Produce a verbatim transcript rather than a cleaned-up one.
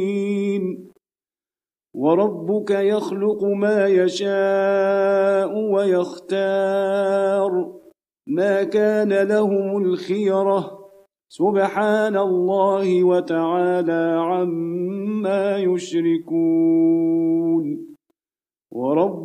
وربك يخلق ما يشاء ويختار ما كان لهم الخيرة سبحان الله وتعالى عما يشركون ورب